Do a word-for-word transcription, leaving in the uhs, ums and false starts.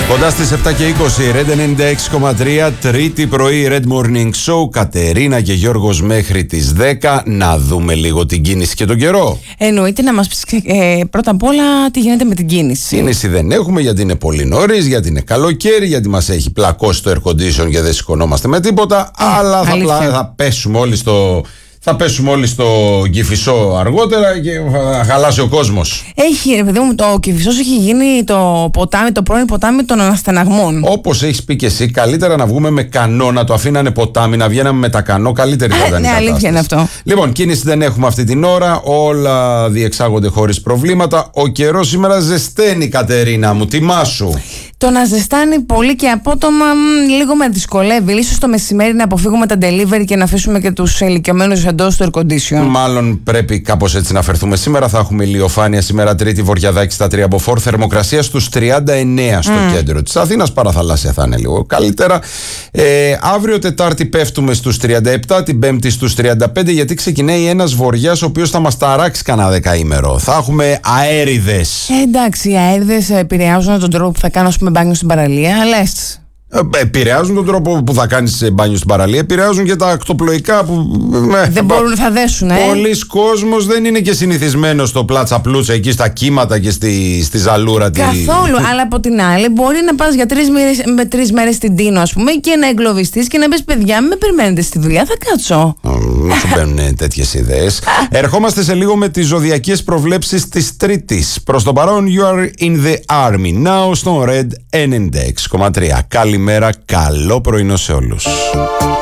Κοντά στις επτά και είκοσι, Red ενενήντα έξι κόμμα τρία, τρίτη πρωί, Red Morning Show, Κατερίνα και Γιώργος μέχρι τις δέκα. Να δούμε λίγο την κίνηση και τον καιρό. Εννοείται να μας πεις ε, πρώτα απ' όλα τι γίνεται με την κίνηση. Κίνηση δεν έχουμε γιατί είναι πολύ νωρίς, γιατί είναι καλοκαίρι, γιατί μας έχει πλακώσει το air condition και δεν σηκωνόμαστε με τίποτα. Ε, αλλά θα, πλα, θα πέσουμε όλοι στο... Θα πέσουμε όλοι στο Κηφισό αργότερα και θα χαλάσει ο κόσμος. Έχει, ρε παιδί μου, το Κηφισός έχει γίνει το ποτάμι, το πρώην ποτάμι των αναστεναγμών. Όπως έχεις πει και εσύ, καλύτερα να βγούμε με κανό, να το αφήνανε ποτάμι, να βγαίναμε με τα κανό, καλύτερη θα ήταν η ναι, κατάσταση. αλήθεια είναι αυτό. Λοιπόν, κίνηση δεν έχουμε αυτή την ώρα, όλα διεξάγονται χωρίς προβλήματα. Ο καιρός σήμερα ζεσταίνει, Κατερίνα μου, τιμάσου. Το να ζεστάνει πολύ και απότομα λίγο με δυσκολεύει. Ίσως το μεσημέρι να αποφύγουμε τα delivery και να αφήσουμε και τους ηλικιωμένους εντός του air condition. Μάλλον πρέπει κάπως έτσι να φερθούμε. Σήμερα θα έχουμε ηλιοφάνεια. Σήμερα Τρίτη, βορειαδάκι στα τρία μποφόρ. Θερμοκρασία στους τριάντα εννέα στο mm. κέντρο της Αθήνας. Παραθαλάσσια θα είναι λίγο καλύτερα. Ε, αύριο Τετάρτη πέφτουμε στους τριάντα επτά. Την Πέμπτη στους τριάντα πέντε. Γιατί ξεκινάει ένας βοριάς ο οποίος θα μας ταράξει κανένα δεκαήμερο. Θα έχουμε αέριδες. Ε, εντάξει, οι αέριδες επηρεάζουν τον τρόπο που θα κάνω, ας πούμε, μπάνιο στην παραλία, λες. Επηρεάζουν τον τρόπο που θα κάνεις μπάνιο στην παραλία, επηρεάζουν και τα ακτοπλοϊκά που. Ε, δεν μπορούν, θα δέσουν, ε. Πολλοί κόσμος δεν είναι και συνηθισμένος στο πλάτσα πλούτσα εκεί στα κύματα και στη, στη ζαλούρα. Καθόλου, τη... αλλά από την άλλη μπορεί να πας για τρεις μέρες, με τρεις μέρες στην Τίνο, ας πούμε, και να εγκλωβιστείς και να πεις, παιδιά, με περιμένετε στη δουλειά, θα κάτσω. Μην σου μπαίνουν τέτοιες ιδέες. Ερχόμαστε σε λίγο με τις ζωδιακές προβλέψεις της Τρίτης. Προς το παρόν, you are in the army now στο Red ενενήντα έξι κόμμα τρία. Καλημέρα, καλό πρωινό σε όλους.